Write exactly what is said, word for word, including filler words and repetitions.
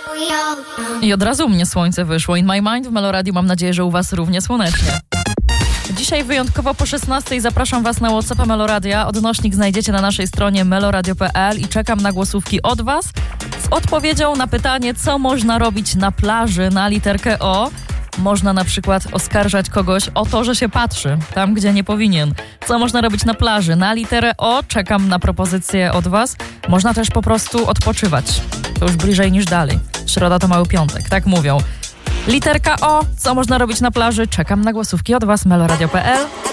I od razu u mnie słońce wyszło. In My Mind w Meloradiu, mam nadzieję, że u was równie słonecznie. Dzisiaj wyjątkowo po szesnastej zapraszam was na WhatsAppa Meloradia. Odnośnik znajdziecie na naszej stronie meloradio kropka p l i czekam na głosówki od was z odpowiedzią na pytanie, co można robić na plaży na literkę O. Można na przykład oskarżać kogoś o to, że się patrzy tam, gdzie nie powinien. Co można robić na plaży? Na literę O czekam na propozycje od was. Można też po prostu odpoczywać. To już bliżej niż dalej. Środa to mały piątek, tak mówią. Literka O. Co można robić na plaży? Czekam na głosówki od was. meloradio kropka p l